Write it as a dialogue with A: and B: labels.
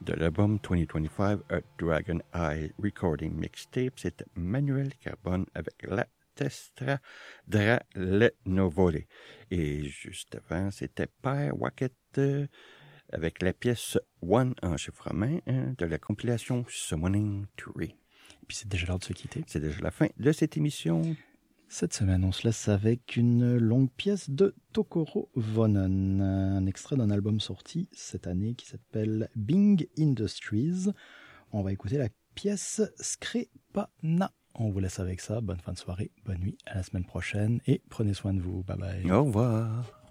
A: de l'album 2025 A Dragon Eye Recording Mixtape. C'était Manuel Carbone avec La Testra dra le Novole. Et juste avant, c'était Per Wacket avec la pièce One en chiffre romain de la compilation Summoning Tree.
B: Et puis c'est déjà l'heure de se quitter.
A: C'est déjà la fin de cette émission.
B: Cette semaine, on se laisse avec une longue pièce de Tokoro Vonon, un extrait d'un album sorti cette année qui s'appelle Bing Industries. On va écouter la pièce Skrepana. On vous laisse avec ça. Bonne fin de soirée, bonne nuit, à la semaine prochaine et prenez soin de vous. Bye bye.
A: Au revoir.